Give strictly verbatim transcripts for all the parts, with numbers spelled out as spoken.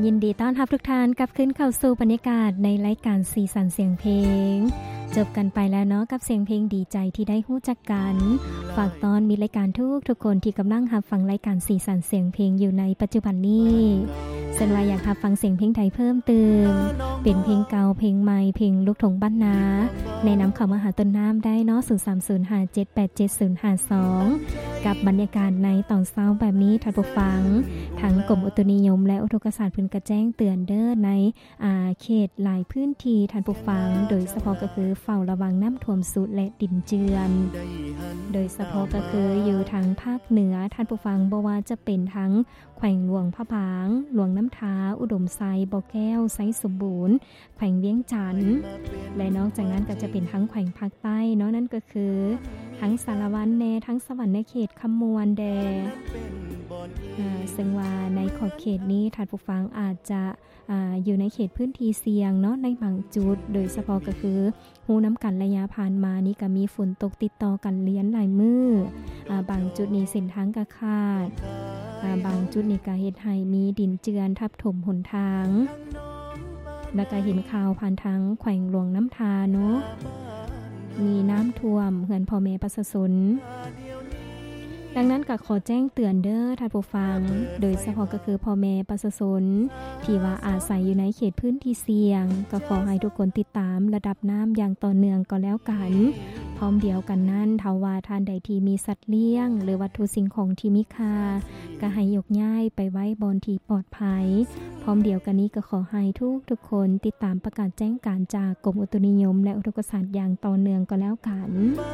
ยินดีต้อนรับทุกท่านกลับขึ้นเข้าสู่บรรยากาศในรายการสีสันเสียงเพลงจบกันไปแล้วเนาะกับเสียงเพลงดีใจที่ได้ฮู้จักกันฝากตอนมีรายการทุกทุกคนที่กำลังรับฟังรายการสีสันเสียงเพลงอยู่ในปัจจุบันนี้สันว่าอยากรับฟังเสียงเพลงไทยเพิ่มเติมเป็นเพลงเก่าเพลงใหม่เพลงลูกทุ่งบ้านนาแนะนำเข้ามาหาต้นน้ำได้เนาะศูนย์ สาม ศูนย์ ห้า เจ็ด แปด เจ็ด ศูนย์ ห้า สองกับบรรยากาศในตอนเช้าแบบนี้ท่านผู้ฟังทั้งกรมอุตุนิยมและอุทกศาสตร์เพิ่นก็แจ้งเตือนเด้อในอ่าเขตหลายพื้นที่ท่านผู้ฟังโดยเฉพาะก็คือเฝ้าระวังน้ำท่วมสุดและดินเจือนโดยเฉพาะก็คืออยู่ทางภาคเหนือท่านผู้ฟังบ่ว่าจะเป็นทั้งแขวงหลวงพระบางหลวงน้ำท้าอุดมไซบ่อแก้วไซสมบูรณ์แขวงเวียงจันทน์และนอกจากนั้นก็จะเป็นทั้งแขวงภาคใต้เนาะนั่นก็คือทั้งสารวัตรแนทั้งสวรรค์ในเขตคำมวลแดอ่าซึ่งว่าในขอบเขตนี้ท่านผู้ฟังอาจจะอ่าอยู่ในเขตพื้นที่เสี่ยงเนาะในบางจุดโดยเฉพาะก็คือฮู้น้ำกันระยะผ่านมานี่ก็มีฝนตกติดต่อกันเลี้ยนหลายมื้ออ่าบางจุดนี้เส้นทางก็ขาดอ่าบางจุดนี่ก็เฮ็ดให้มีดินเจือนทับถมหนทางแล้วก็เห็นข่าวผ่านทางแขวงหลวงน้ำทาเนาะมีน้ำท่วมเฮือนพ่อแม่ประชาชนดังนั้นก็ขอแจ้งเตือนเด้อท่านผู้ฟังโดยเฉพาะก็คือพ่อแม่ประชาชนที่ว่าอาศัยอยู่ในเขตพื้นที่เสี่ยงก็ขอให้ทุกคนติดตามระดับน้ำอย่างต่อเนื่องก็แล้วกันพร้อมเดียวกันนั้นถ้าว่าท่านใดที่มีสัตว์เลี้ยงหรือวัตถุสิ่งของที่มีค่าก็ให้ยกย้ายไปไว้บนที่ปลอดภัยพร้อมเดียวกันนี้ก็ขอให้ทุกทุกคนติดตามประกาศแจ้งการจากกรมอุตุนิยมและอุทกศาสตร์อย่างต่อเนื่องก็แล้วกัน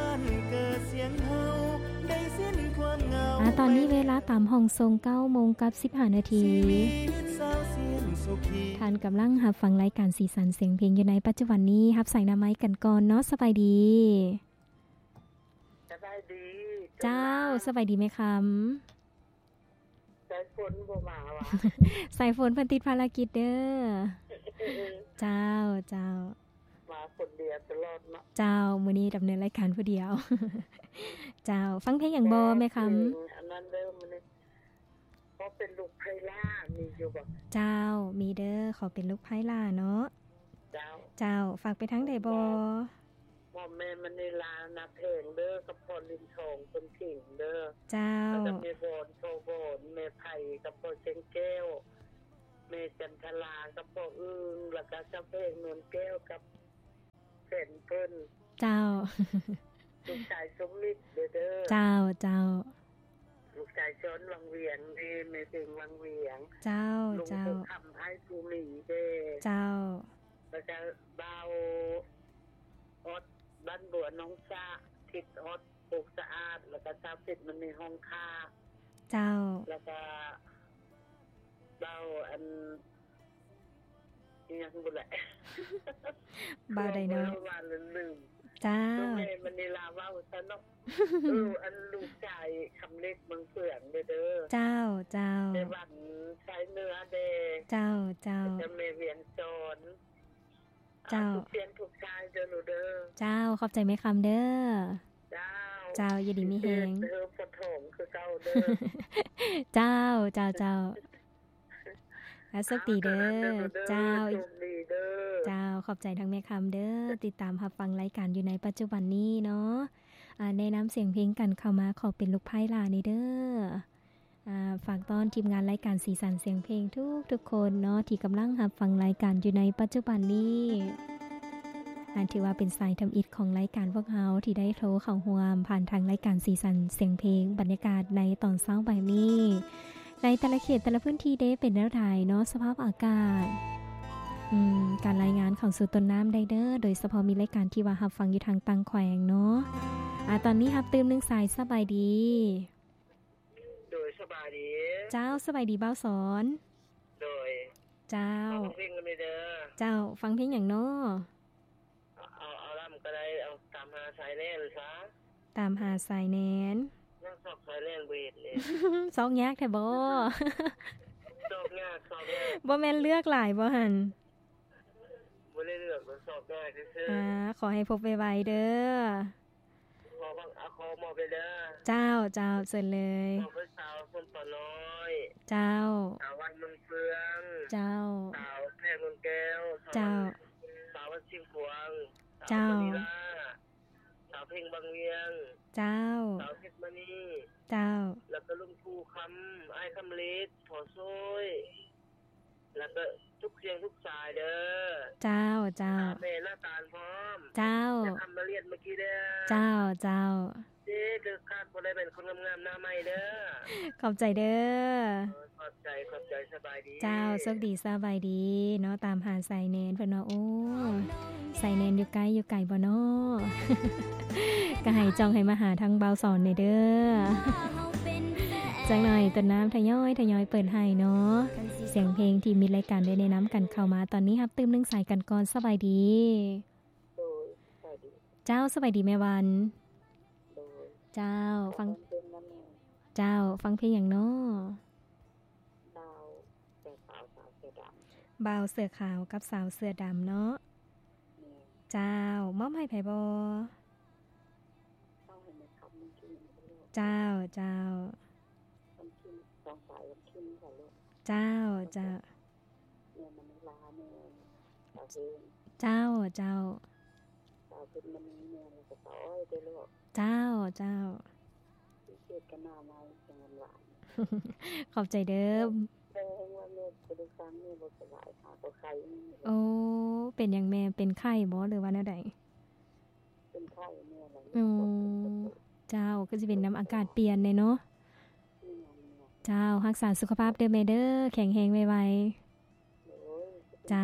อ่าตอนนี้เวลาตามห้องทรง เก้าโมงกับสิบห้านาทีท่านกำลังรับฟังรายการสีสันเสียงเพลงอยู่ในปัจจุบันนี้รับใส่น้ำไม้กันก่อนเนาะสบายดีสบายดีเจ้าสบายดีไหมคำสายฝนบ่มาวะสายฝนเพิ่นติดภารกิจเด้อเจ้าเจ้ามาคนเดียวตลอดเนาะเจ้ามื้อนี้ดำเนินรายการผู้เดียวเจ้าฟังเพลงอย่างบ่แม่คำอันนั้นเด้อมื้อนี้พอเป็นลูกไพล่ามีอยู่บ่เจ้ามีเด้อขอเป็นลูกไพล่าเนาะเจ้าเจ้าฝากไปทางใดบ่บ่แม่มันในลานะเพลงเด้อกับพรลินทองคนเก่งเด้อเจ้าแล้วก็มีโบนโชโบนแม่ไผกับพ่อเชงแก้วแม่จันทรากับพ่ออึ้งแล้วก็เจ้าเพลงนวลแก้วกับเส้นเพิ่นเจ้าลูกชายสมฤทธิ์เด้อเจ้าเจ้าลูกชายช้อนวังเวียงเด้แม่เพลงวังเวียงเจ้าเจ้าลุงคำไอ้ภูมิเด้เจ้าแล้วก็เบาอดบ้านบัวน้องซาทิดอดปลูกสะอาดแล้วก็ชาวติดมันมีห้องค่าเจ้าแล้วก็เบาอันยังบุแหละเบาได้เนาะว่าลืมเจ้าแม่มันนี่ลาว่าซะเนาะเอออันลูกชายคำเล็กเมืองเฟื่องเด้อเจ้าเจ้าในวันใช้เนื้อเด้เจ้าเจ้าจะแม่เวียงจรเจ้าเปลี่ยนถูกชายเด้อหนูเด้อเจ้าขอบใจไหมคำเด้อเจ้าเจ้ายินดีมีแฮงเด้อปฐมคือเก่าเด้อเจ้าเจ้าเจ้าแล้วสุขดีเด้อเจ้าเจ้าขอบใจทั้งแม่คำเด้อติดตามรับฟังรายการอยู่ในปัจจุบันนี้เนาะอ่าแนะนำเสียงเพลงกันเข้ามาขอเป็นลูกไพ่ลานี่เด้ออ่าฝากต้อนทีมงานรายการสีสันเสียงเพลงทุกทุกคนเนาะที่กำลังรับฟังรายการอยู่ในปัจจุบันนี้อันถือว่าเป็นสายทำอิฐของรายการพวกเฮาที่ได้โทรเข้าร่วมผ่านทางรายการสีสันเสียงเพลงบรรยากาศในตอนเช้าแบบนี้ในแต่ละเขตแต่ละพื้นที่ได้เป็นแนวทางเนาะสภาพอากาศอืมการรายงานของสู่ต้นน้ำได้เด้อโดยเฉพาะมีรายการที่ว่ารับฟังอยู่ทางต่างแขวงเนาะอ่าตอนนี้รับตื่มหนึ่งสายสบายดีโดยสบายดีเจ้าสบายดีเบ้าสอนโดยเจ้าฟังเพลงกันเด้อเจ้าฟังเพลงอย่างเนาะเอาเอาล่ำก็ได้เอาตามหาสายแน่หรือซะตามหาสายแนนนั่งสอบสายแน่เวทเลยซอกยากแท้บ่สอบยากสอบยากบ่แม่นเลือกหลายบ่หั่นบ่ได้เลือกสอบง่ายซื่ออ่าขอให้พบไวๆเด้อขอฟังขออมอบไปเด้อเจ้าเจ้าเสร็จเลยมอบให้สาวคนปอน้อยเจ้าสาววันเมืองเฟืองเจ้าสาวแพรเมืองแก้วเจ้าสาววันชิงพวงเจ้าสาวเพ่งบางเวียงเจ้าสาวเพชรมณีเจ้าแล้วก็ลุงภูคำไอ้คำลิศพอซ้อยแล้วก็ทุกเสียงทุกสายเด้อเจ้าเจ้าแม่หน้าตาลพร้อมเจ้าจะทำมาเรียนเมื่อกี้เด้อเจ้าเจ้าเจ๊เด้อคาดบ่ได้เป็นคนงามๆหน้าใหม่เด้อขอบใจเด้อขอบใจขอบใจสบายดีเจ้าโชคดีสบายดีเนาะตามหาสายแนนเพิ่นว่าโอ้สายแนนอยู่ไกลอยู่ไกลบ่เนาะก็ให้จองให้มาหาทางเบาสอนเด้อจังหน่อยต้นน้ำทยอยทยอยเปิดให้เนาะเสียงเพลงที่มีรายการได้แนะนำกันเข้ามาตอนนี้ครับตื้มนึงสายกันก่อนสบายดีเจ้าสบายดีแม่วันเจ้าฟังเจ้าฟังเพลงอย่างเนาะบ่าวเสือขาวกับสาวเสือดำเนาะเจ้ามอบให้ไผบ่เจ้าเจ้าเจ้าเจ้าเจ้าเจ้าเจ้าเจ้าขอบใจเด้อโอ้เป็นอย่างแม่เป็นไข้บ่หรือว่าแนวใดเป็นไข้แม่อะไรโอ้เจ้าก็สิเป็นน้ำอากาศเปลี่ยนเนาะเจ้ารักษาสุขภาพเด้อแม่เด้อแข็งแรงไวๆเจ้า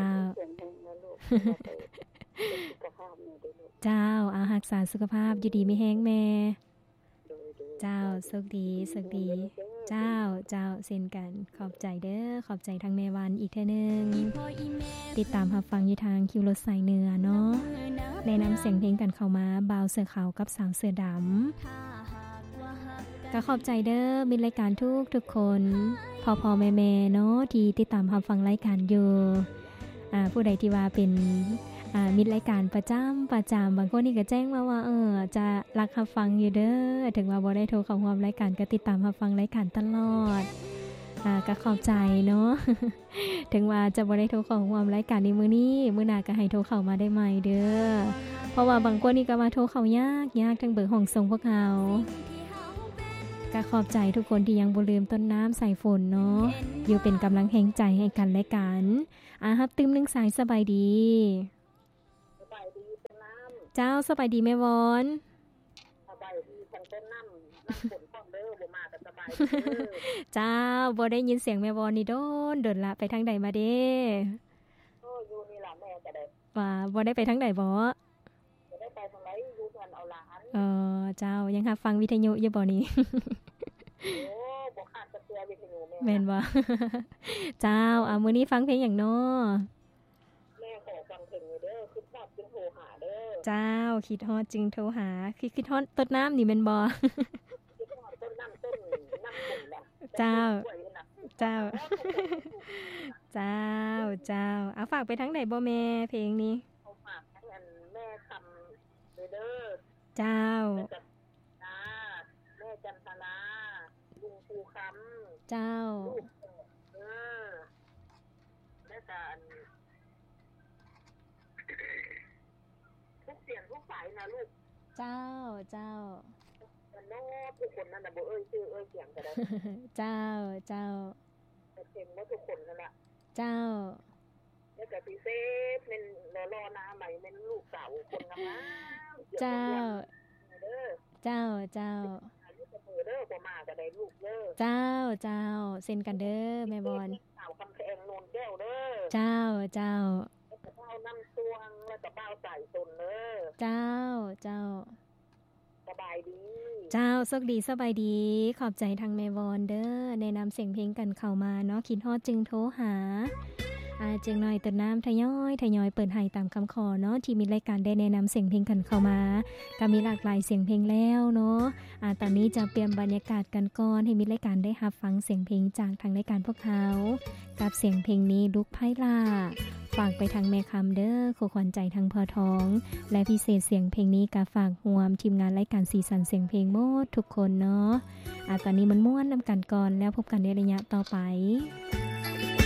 เจ้าอารักษาสุขภาพอยู่ดีไม่แห้งแม่เจ้าโชคดีโชคดีเจ้าเจ้าเช่นกันขอบใจเด้อขอบใจทางแม่วันอีกเทื่อนึงติดตามรับฟังอยู่ทางคิวรถสายเหนือเนาะแนะนำเสียงเพลงกันเข้ามาบ่าวเสือขาวกับสาวเสือดำก็ขอบใจเด้อมีรายการทุกทุกคนพ่อๆแม่ๆเนาะที่ติดตามรับฟังรายการอยู่อ่าผู้ใดที่ว่าเป็นอ่ามีรายการประจำประจำบางคนนี่ก็แจ้งมาว่าเออจะรักรับฟังอยู่เด้อถึงว่าบ่ได้โทรเข้าร่วมรายการก็ติดตามรับฟังรายการตลอดอ่าก็ขอบใจเนาะ ถึงว่าจะบ่ได้โทรเข้าร่วมรายการในมื้อนี้มื้อหน้าก็ให้โทรเข้ามาได้ใหม่เด้อเพราะว่าบางคนนี่ก็มาโทรเข้ายากยากทั้งเบอร์ห้องส่งพวกเราก็ขอบใจทุกคนที่ยังบ่ลืมต้นน้ำใส่ฝนเนาะอยู่เป็นกำลังแห่งใจให้กันและกันอ่าครับตื้มนึงสายสบายดีเจ้าสบายดีแม่วอนสบายดีทั้งต้นน้ำน้ำฝนพร้อมเด้อบ่มาก็สบายเด้อเจ้าบ่ได้ยินเสียงแม่วอนนี่โดนโดนละไปทางใดมาเด้โอ้อยู่นี่ล่ะแม่ก็ได้ว่าบ่ได้ไปทางใดบ่บ่ได้ไปทางไหนอยู่เพิ่นเอาหลานเออเจ้ายังหาฟังวิทยุอยู่บ่นี่โอ้บ่ขาดจะเตือวิทยุแม่แม่นบ่เจ้าอ่ะมื้อนี้ฟังเพลงหยังน้อแม่ขอฟังเพลงเด้อคิดฮอดจึงโทรหาเด้อเจ้าคิดฮอดจึงโทรหาคิดคิดฮอดต้นน้ำนี่แม่นบ่คิดฮอดต้นน้ำต้นน้ำฝนน่ะเจ้าเจ้าเจ้าเจ้าเอาฝากไปทางใดบ่แม่เพลงนี้เอาฝากทั้งอันแม่คำเด้อเจ้าแม่จันทราลุงภูคำเจ้าเออแม่จันทุกเสียงทุกสายนะลูกเจ้าเจ้ามันโน้ทุกคนนั่นน่ะบ่เอ้ยชื่อเอ้ยเสียงก็ได้เจ้าเจ้าเสียงว่าทุกคนนั่นแหละเจ้าแล้วก็พี่เซฟเป็นรอๆนาใหม่เป็นลูกสาวคนงามเจ้าเจ้าเจ้าเด้อบ่มาก็ได้ลูกเด้อเจ้าเจ้าเซ็นกันเด้อแม่บอนสาวคำแพงโนนแก้วเด้อเจ้าเจ้าแล้วก็เบ้าน้ำตวงแล้วก็เบ้าใส่ตนเด้อเจ้าเจ้าสบายดีเจ้าโชคดีสบายดีขอบใจทางแม่บอนเด้อแนะนำเสียงเพลงกันเข้ามาเนาะคิดฮอดจึงโทรหาอาจึงหน่อยต้นน้ำทยอยทยอยเปิดให้ตามคำขอเนาะที่มีรายการได้แนะนำเสียงเพลงกันเข้ามาก็มีหลากหลายเสียงเพลงแล้วเนาะอ่าตอนนี้จะเปลี่ยนบรรยากาศกันก่อนให้มีรายการได้รับฟังเสียงเพลงจากทางรายการพวกเขากับเสียงเพลงนี้ลุกไพ่ล่าฝากไปทางแม่คำเด้อขอขวัญใจทางพอท้องและพิเศษเสียงเพลงนี้ก็ฝากรวมทีมงานรายการสีสันเสียงเพลงหมดทุกคนเนาะอ่ะตอนนี้มันม่วนนำกันก่อนแล้วพบกันในระยะต่อไป